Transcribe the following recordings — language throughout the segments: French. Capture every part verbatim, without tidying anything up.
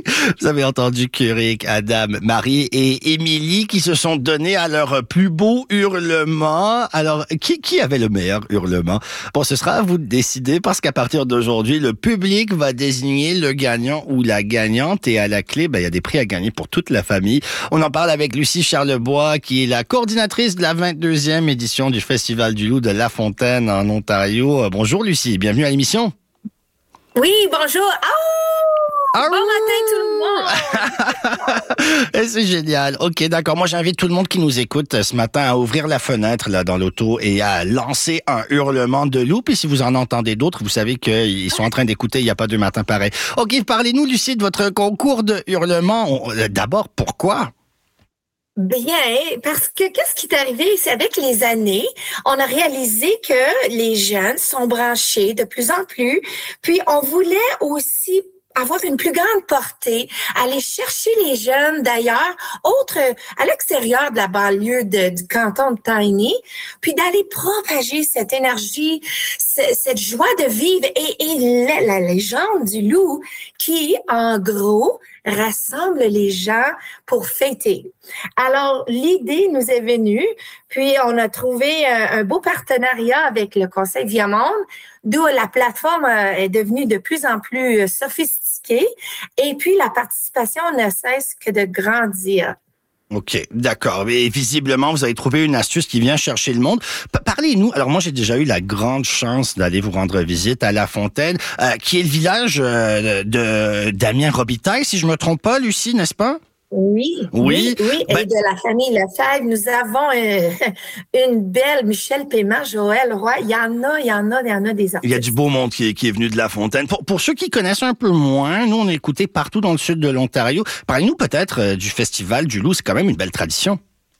Vous avez entendu Keurig, Adam, Marie et Émilie qui se sont donnés à leur plus beau hurlement. Alors, qui, qui avait le meilleur hurlement? Bon, ce sera à vous de décider parce qu'à partir d'aujourd'hui, le public va désigner le gagnant ou la gagnante et à la clé, ben, il y a des prix à gagner pour toute la famille. On en parle avec Lucie Charlebois qui est la coordinatrice de la vingt-deuxième édition du Festival du Loup de La Fontaine en Ontario. Bonjour Lucie, bienvenue à l'émission. Oui, bonjour. Oh! Ah Bon matin tout le monde! Et c'est génial. OK, d'accord. Moi, j'invite tout le monde qui nous écoute ce matin à ouvrir la fenêtre là dans l'auto et à lancer un hurlement de loup. Puis si vous en entendez d'autres, vous savez qu'ils sont en train d'écouter Il n'y a pas deux matins pareils. OK, parlez-nous, Lucie, de votre concours de hurlement. D'abord, pourquoi? Bien, parce que qu'est-ce qui est arrivé, c'est avec les années, on a réalisé que les jeunes sont branchés de plus en plus, puis on voulait aussi avoir une plus grande portée, aller chercher les jeunes d'ailleurs, autres à l'extérieur de la banlieue de, du canton de Tiny, puis d'aller propager cette énergie, c- cette joie de vivre et, et la, la légende du loup qui, en gros, rassemble les gens pour fêter. Alors, l'idée nous est venue, puis on a trouvé un, un beau partenariat avec le Conseil Viamonde, d'où la plateforme est devenue de plus en plus sophistiquée, et puis la participation ne cesse que de grandir. OK, d'accord. Et visiblement, vous avez trouvé une astuce qui vient chercher le monde. P- Parlez-nous. Alors, moi, j'ai déjà eu la grande chance d'aller vous rendre visite à La Fontaine, euh, qui est le village euh, de Damien Robitaille, si je me trompe pas, Lucie, n'est-ce pas? Oui, Oui. oui, oui. Ben- Et de la famille Lefebvre, nous avons euh, une belle Michel Paiement, Joël Roy. Il y en a, il y en a, il y en a des artistes. Il y a du beau monde qui est, qui est venu de La Fontaine. Pour, pour ceux qui connaissent un peu moins, nous, on est écoutés partout dans le sud de l'Ontario. Parlez-nous peut-être euh, du Festival du Loup. C'est quand même une belle tradition.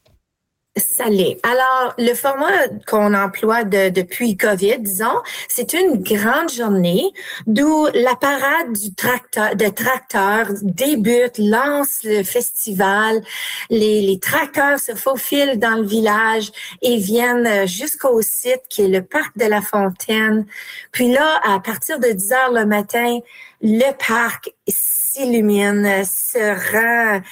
Ça l'est. Alors, le format qu'on emploie de, depuis COVID, disons, c'est une grande journée d'où la parade du tracteur, de tracteurs débute, lance le festival. Les, les tracteurs se faufilent dans le village et viennent jusqu'au site qui est le parc de la Fontaine. Puis là, à partir de dix heures le matin, le parc s'illumine, se rend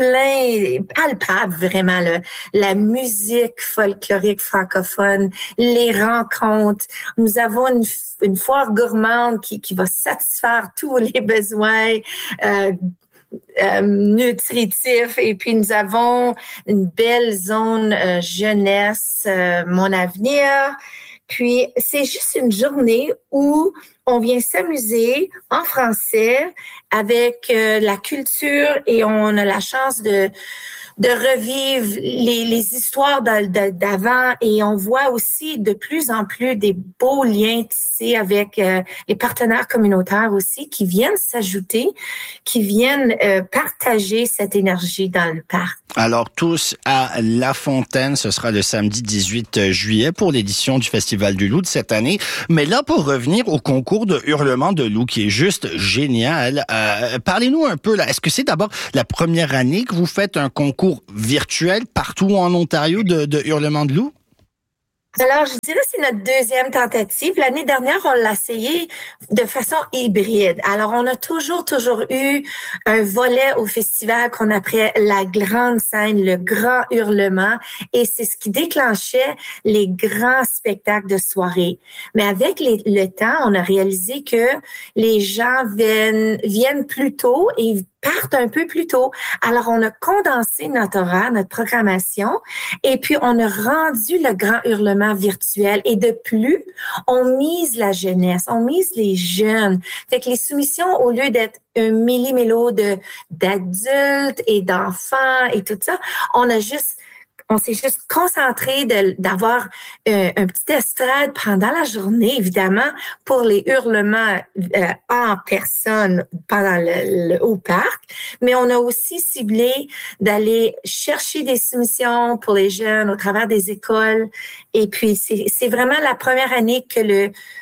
plein, palpable vraiment, là. La musique folklorique francophone, les rencontres. Nous avons une, une foire gourmande qui, qui va satisfaire tous les besoins euh, euh, nutritifs. Et puis, nous avons une belle zone euh, jeunesse, euh, Mon Avenir. Puis, c'est juste une journée où on vient s'amuser en français avec euh, la culture et on a la chance de de revivre les, les histoires d'avant et on voit aussi de plus en plus des beaux liens tissés avec euh, les partenaires communautaires aussi qui viennent s'ajouter, qui viennent euh, partager cette énergie dans le parc. Alors, tous à La Fontaine, ce sera le samedi dix-huit juillet pour l'édition du Festival du Loup de cette année. Mais là, pour revenir au concours de hurlement de loup, qui est juste génial, euh, parlez-nous un peu, là. Est-ce que c'est d'abord la première année que vous faites un concours virtuel partout en Ontario de, de hurlement de loup? Alors, je dirais que c'est notre deuxième tentative. L'année dernière, on l'a essayé de façon hybride. Alors, on a toujours, toujours eu un volet au festival qu'on appelait la grande scène, le grand hurlement, et c'est ce qui déclenchait les grands spectacles de soirée. Mais avec les, le temps, on a réalisé que les gens viennent, viennent plus tôt et partent un peu plus tôt. Alors, on a condensé notre horaire, notre programmation, et puis on a rendu le grand hurlement virtuel. Et de plus, on mise la jeunesse, on mise les jeunes. Fait que les soumissions, au lieu d'être un millimélo de d'adultes et d'enfants et tout ça, on a juste On s'est juste concentré de, d'avoir euh, un petit estrade pendant la journée, évidemment, pour les hurlements euh, en personne pendant le, le au parc. Mais on a aussi ciblé d'aller chercher des soumissions pour les jeunes au travers des écoles. Et puis, c'est, c'est vraiment la première année que le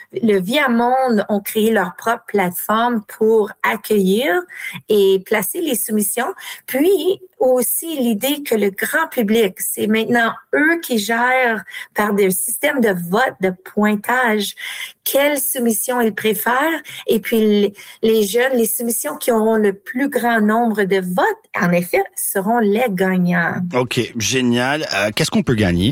le Viamonde ont créé leur propre plateforme pour accueillir et placer les soumissions. Puis aussi l'idée que le grand public, c'est maintenant eux qui gèrent par des systèmes de vote, de pointage, quelles soumissions ils préfèrent. Et puis les jeunes, les soumissions qui auront le plus grand nombre de votes, en effet, seront les gagnants. OK, génial. Euh, qu'est-ce qu'on peut gagner?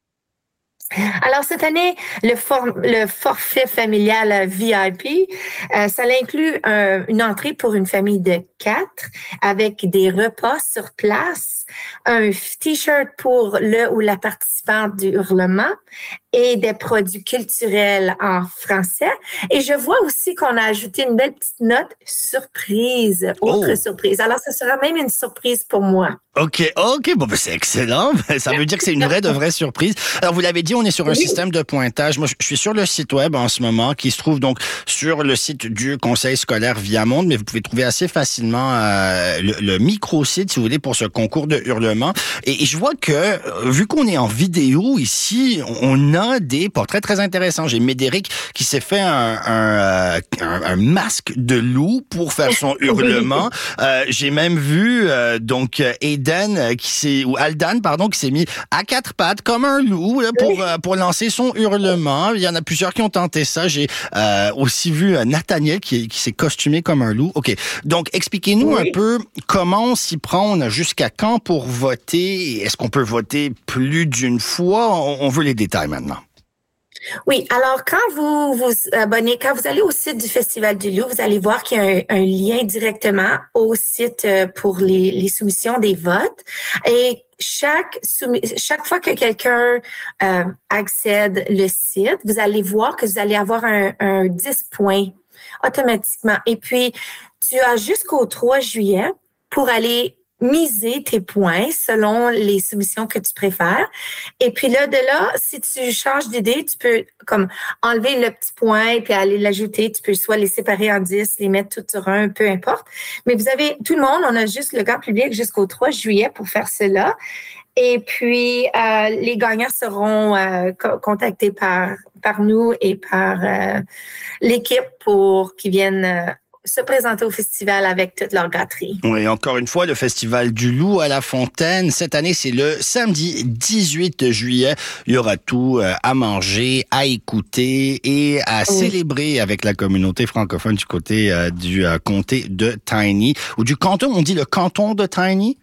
Alors, cette année, le, for- le forfait familial V I P, euh, ça inclut euh, une entrée pour une famille de quatre avec des repas sur place, un T-shirt pour le ou la participante du hurlement et des produits culturels en français. Et je vois aussi qu'on a ajouté une belle petite note surprise, autre Oh. surprise. Alors, ce sera même une surprise pour moi. OK, OK, bon, ben, c'est excellent. Ça veut dire que c'est une vraie de vraie surprise. Alors, vous l'avez dit, on est sur un Oui. système de pointage. Moi, je suis sur le site web en ce moment, qui se trouve donc sur le site du Conseil scolaire Viamonde, mais vous pouvez trouver assez facilement euh, le, le micro-site, si vous voulez, pour ce concours de hurlement. Et, et je vois que, euh, vu qu'on est en vidéo ici, on a des portraits très intéressants. J'ai Médéric qui s'est fait un, un, un, un masque de loup pour faire son hurlement. Euh, j'ai même vu, euh, donc, Aidan, qui s'est, ou Aldan, pardon, qui s'est mis à quatre pattes comme un loup là, pour, euh, pour lancer son hurlement. Il y en a plusieurs qui ont tenté ça. J'ai euh, aussi vu euh, Nathaniel qui, qui s'est costumé comme un loup. OK. Donc, expliquez-nous Oui. un peu comment on s'y prend. On a jusqu'à quand pour voter? Est-ce qu'on peut voter plus d'une fois? On, on veut les détails maintenant. Oui, alors quand vous vous abonnez, quand vous allez au site du Festival du Loup, vous allez voir qu'il y a un, un lien directement au site euh, pour les, les soumissions des votes. Et chaque soumis, chaque fois que quelqu'un euh, accède le site, vous allez voir que vous allez avoir un, un dix points automatiquement. Et puis, tu as jusqu'au trois juillet pour aller miser tes points selon les soumissions que tu préfères. Et puis là, de là, si tu changes d'idée, tu peux comme enlever le petit point puis aller l'ajouter. Tu peux soit les séparer en dix, les mettre tout sur un, peu importe. Mais vous avez, tout le monde, on a juste le grand public jusqu'au trois juillet pour faire cela. Et puis, euh, les gagnants seront euh, co- contactés par, par nous et par euh, l'équipe pour qu'ils viennent euh, se présenter au festival avec toute leur gâterie. Oui, encore une fois, le Festival du Loup à La Fontaine. Cette année, c'est le samedi dix-huit juillet. Il y aura tout euh, à manger, à écouter et à Oui. célébrer avec la communauté francophone du côté euh, du euh, comté de Tiny. Ou du canton, on dit le canton de Tiny?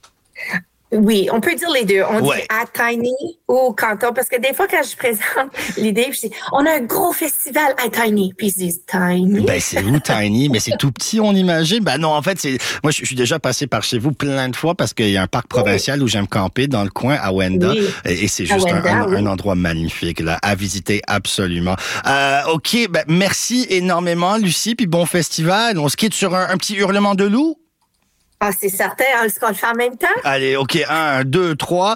Oui, on peut dire les deux. On Ouais. dit à Tiny ou canton, parce que des fois, quand je présente l'idée, je dis, on a un gros festival à Tiny. Puis ils disent Tiny. Ben, c'est où, Tiny? Mais c'est tout petit, on imagine. Ben non, en fait, c'est, moi, je suis déjà passé par chez vous plein de fois parce qu'il y a un parc provincial où j'aime camper dans le coin à Wenda. Oui. Et, et c'est À juste un, Wenda, un, oui. un endroit magnifique, là, à visiter absolument. Euh, OK, ben, merci énormément, Lucie, puis bon festival. On se quitte sur un, un petit hurlement de loup? Ah, c'est certain. Est-ce qu'on le fait en même temps? Allez, OK, un, deux, trois.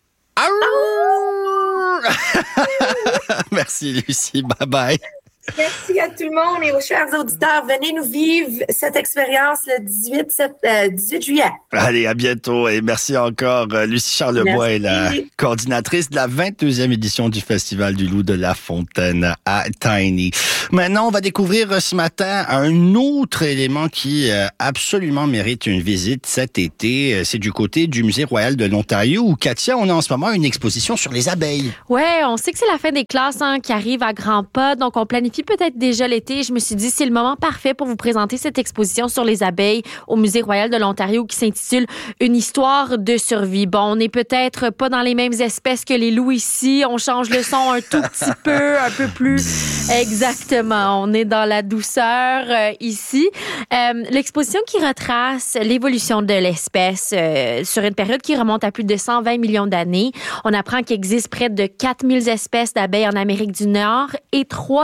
Arrrr! Merci, Lucie. Bye-bye. Merci à tout le monde et aux chers auditeurs. Venez nous vivre cette expérience le dix-huit, sept- euh, dix-huit juillet. Allez, à bientôt et merci encore. Euh, Lucie Charlebois est la Merci. coordinatrice de la vingt-deuxième édition du Festival du Loup de La Fontaine à Tiny. Maintenant, on va découvrir euh, ce matin un autre élément qui euh, absolument mérite une visite cet été. Euh, C'est du côté du Musée royal de l'Ontario où, Katia, on a en ce moment une exposition sur les abeilles. Ouais, on sait que c'est la fin des classes hein, qui arrive à grands pas, donc on planifie peut-être déjà l'été. Je me suis dit, c'est le moment parfait pour vous présenter cette exposition sur les abeilles au Musée royal de l'Ontario qui s'intitule « Une histoire de survie ». Bon, on n'est peut-être pas dans les mêmes espèces que les loups ici. On change le son un tout petit peu, un peu plus exactement. On est dans la douceur euh, ici. Euh, l'exposition qui retrace l'évolution de l'espèce euh, sur une période qui remonte à plus de cent vingt millions d'années. On apprend qu'il existe près de quatre mille espèces d'abeilles en Amérique du Nord et trois cents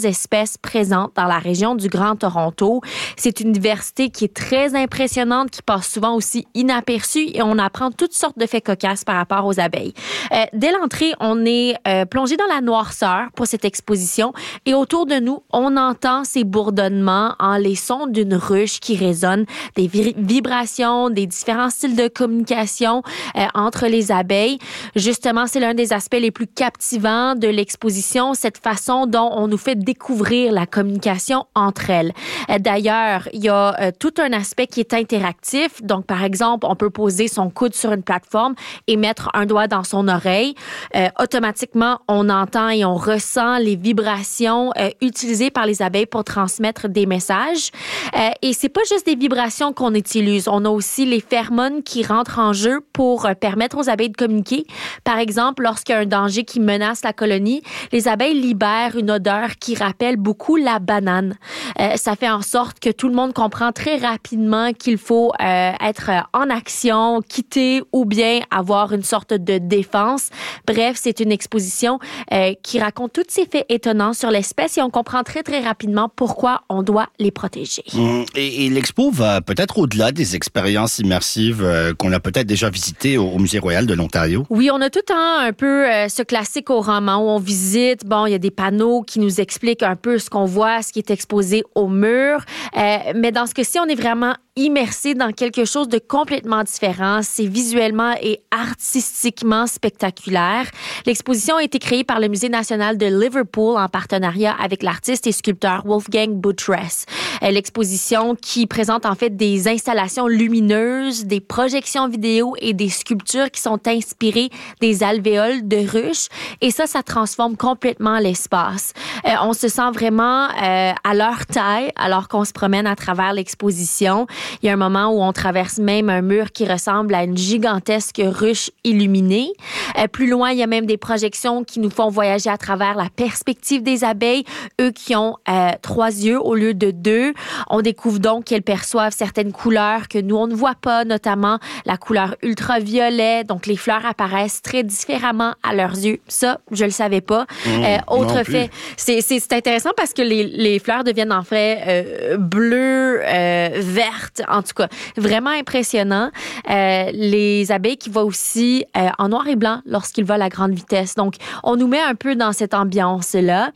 espèces présentes dans la région du Grand Toronto. C'est une diversité qui est très impressionnante, qui passe souvent aussi inaperçue et on apprend toutes sortes de faits cocasses par rapport aux abeilles. Euh, dès l'entrée, on est euh, plongé dans la noirceur pour cette exposition et autour de nous, on entend ces bourdonnements en les sons d'une ruche qui résonne, des vi- vibrations, des différents styles de communication euh, entre les abeilles. Justement, c'est l'un des aspects les plus captivants de l'exposition, cette façon dont on nous fait découvrir la communication entre elles. Euh, d'ailleurs, il y a euh, tout un aspect qui est interactif. Donc, par exemple, on peut poser son coude sur une plateforme et mettre un doigt dans son oreille. Euh, automatiquement, on entend et on ressent les vibrations euh, utilisées par les abeilles pour transmettre des messages. Euh, et c'est pas juste des vibrations qu'on utilise. On a aussi les phéromones qui rentrent en jeu pour euh, permettre aux abeilles de communiquer. Par exemple, lorsqu'il y a un danger qui menace la colonie, les abeilles libèrent une odeur qui rappelle beaucoup la banane. Euh, ça fait en sorte que tout le monde comprend très rapidement qu'il faut euh, être en action, quitter ou bien avoir une sorte de défense. Bref, c'est une exposition euh, qui raconte tous ces faits étonnants sur l'espèce et on comprend très, très rapidement pourquoi on doit les protéger. Mmh. Et, et l'expo va peut-être au-delà des expériences immersives euh, qu'on a peut-être déjà visitées au, au Musée royal de l'Ontario. Oui, on a tout le temps un peu euh, ce classique au roman où on visite. Bon, il y a des panneaux qui nous expliquent un peu ce qu'on voit, ce qui est exposé au mur. Euh, mais dans ce cas-ci, on est vraiment immersé dans quelque chose de complètement différent. C'est visuellement et artistiquement spectaculaire. L'exposition a été créée par le Musée national de Liverpool en partenariat avec l'artiste et sculpteur Wolfgang Buttress. L'exposition qui présente en fait des installations lumineuses, des projections vidéo et des sculptures qui sont inspirées des alvéoles de ruches. Et ça, ça transforme complètement l'espace. Euh, on se sent vraiment euh, à leur taille alors qu'on se promène à travers l'exposition. Il y a un moment où on traverse même un mur qui ressemble à une gigantesque ruche illuminée. Euh, plus loin, il y a même des projections qui nous font voyager à travers la perspective des abeilles, eux qui ont euh, trois yeux au lieu de deux. On découvre donc qu'elles perçoivent certaines couleurs que nous, on ne voit pas, notamment la couleur ultraviolet. Donc, les fleurs apparaissent très différemment à leurs yeux. Ça, je le savais pas. Mmh, euh, autre fait, c'est, c'est, c'est intéressant parce que les, les fleurs deviennent en fait euh, bleues, euh, vertes, en tout cas, vraiment impressionnant. Euh, les abeilles qui voient aussi euh, en noir et blanc lorsqu'ils volent à grande vitesse. Donc, on nous met un peu dans cette ambiance-là.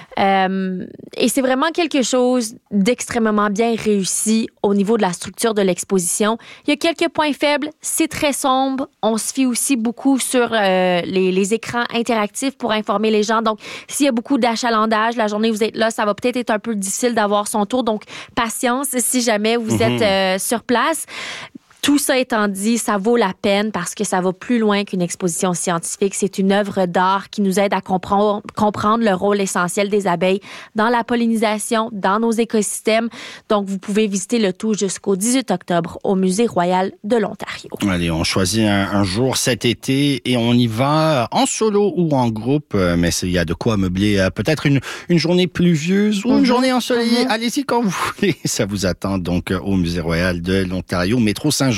Euh, et c'est vraiment quelque chose d'extrêmement bien réussi au niveau de la structure de l'exposition. Il y a quelques points faibles, c'est très sombre. On se fie aussi beaucoup sur euh, les, les écrans interactifs pour informer les gens. Donc, s'il y a beaucoup d'achalandage, la journée où vous êtes là, ça va peut-être être un peu difficile d'avoir son tour. Donc, patience si jamais vous mm-hmm. êtes euh, sur place. Tout ça étant dit, ça vaut la peine parce que ça va plus loin qu'une exposition scientifique. C'est une œuvre d'art qui nous aide à comprendre, comprendre le rôle essentiel des abeilles dans la pollinisation, dans nos écosystèmes. Donc, vous pouvez visiter le tout jusqu'au dix-huit octobre au Musée royal de l'Ontario. Allez, on choisit un, un jour cet été et on y va en solo ou en groupe. Mais il y a de quoi meubler peut-être une, une journée pluvieuse ou une mm-hmm. journée ensoleillée. Mm-hmm. Allez-y quand vous voulez. Ça vous attend donc au Musée royal de l'Ontario, métro Saint-Georges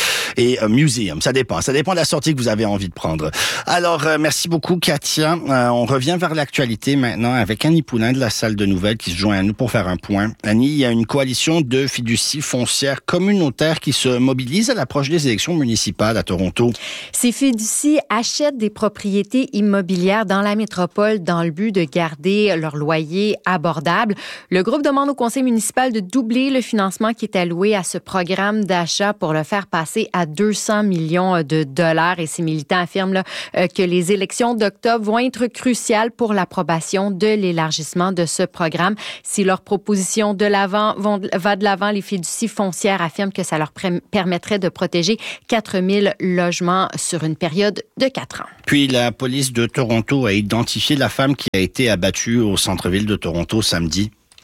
et euh, Museum. Ça dépend. Ça dépend de la sortie que vous avez envie de prendre. Alors, euh, merci beaucoup, Katia. Euh, on revient vers l'actualité maintenant avec Annie Poulain de la salle de nouvelles qui se joint à nous pour faire un point. Annie, il y a une coalition de fiducies foncières communautaires qui se mobilisent à l'approche des élections municipales à Toronto. Ces fiducies achètent des propriétés immobilières dans la métropole dans le but de garder leur loyer abordable. Le groupe demande au conseil municipal de doubler le financement qui est alloué à ce programme d'achat pour le faire passer à deux cents millions de dollars. Et ces militants affirment là, euh, que les élections d'octobre vont être cruciales pour l'approbation de l'élargissement de ce programme. Si leur proposition de l'avant vont, va de l'avant, les fiducies foncières affirment que ça leur pr- permettrait de protéger quatre mille logements sur une période de quatre ans. Puis la police de Toronto a identifié la femme qui a été abattue au centre-ville de Toronto samedi.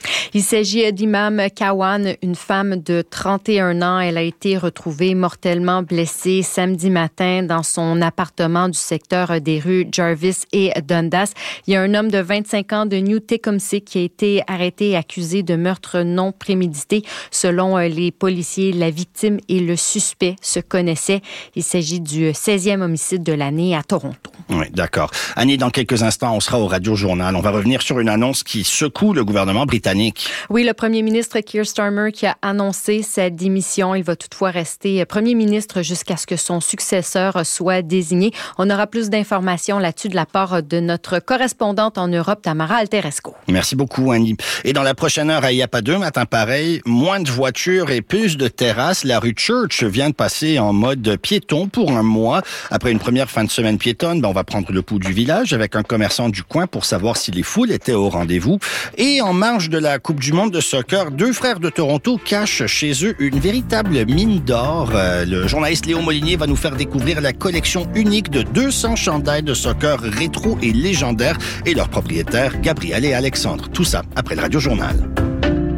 Il s'agit d'Imam Kawan, une femme de trente et un ans. Elle a été retrouvée mortellement blessée samedi matin dans son appartement du secteur des rues Jarvis et Dundas. Il y a un homme de vingt-cinq ans de New Tecumseh qui a été arrêté et accusé de meurtre non prémédité. Selon les policiers, la victime et le suspect se connaissaient. Il s'agit du seizième homicide de l'année à Toronto. Oui, d'accord. Annie, dans quelques instants, on sera au Radio Journal. On va revenir sur une annonce qui secoue le gouvernement britannique. Oui, le premier ministre Keir Starmer qui a annoncé sa démission. Il va toutefois rester premier ministre jusqu'à ce que son successeur soit désigné. On aura plus d'informations là-dessus de la part de notre correspondante en Europe, Tamara Alteresco. Merci beaucoup, Annie. Et dans la prochaine heure, il n'y a pas deux matins pareils, moins de voitures et plus de terrasses. La rue Church vient de passer en mode piéton pour un mois. Après une première fin de semaine piétonne, ben on va prendre le pouls du village avec un commerçant du coin pour savoir si les foules étaient au rendez-vous. Et en marge de la Coupe du monde de soccer, deux frères de Toronto cachent chez eux une véritable mine d'or. Euh, le journaliste Léo Molinier va nous faire découvrir la collection unique de deux cents chandails de soccer rétro et légendaires et leur propriétaire Gabriel et Alexandre. Tout ça après le Radio Journal.